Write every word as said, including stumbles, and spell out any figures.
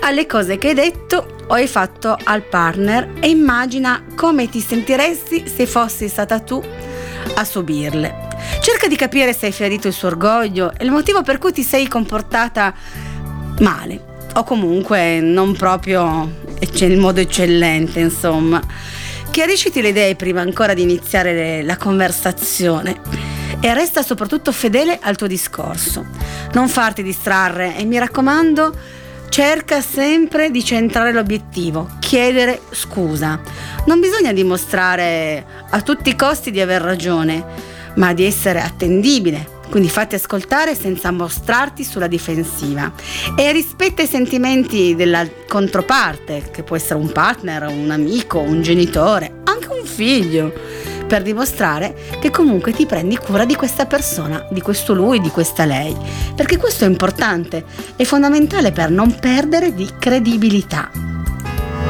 alle cose che hai detto o hai fatto al partner e immagina come ti sentiresti se fossi stata tu a subirle. Cerca di capire se hai ferito il suo orgoglio e il motivo per cui ti sei comportata male o comunque non proprio in modo eccellente, insomma. Chiarisciti le idee prima ancora di iniziare la conversazione e resta soprattutto fedele al tuo discorso. Non farti distrarre e mi raccomando, cerca sempre di centrare l'obiettivo, chiedere scusa. Non bisogna dimostrare a tutti i costi di aver ragione, ma di essere attendibile. Quindi fatti ascoltare senza mostrarti sulla difensiva e rispetta i sentimenti della controparte, che può essere un partner, un amico, un genitore, anche un figlio, per dimostrare che comunque ti prendi cura di questa persona, di questo lui, di questa lei, perché questo è importante, è fondamentale per non perdere di credibilità.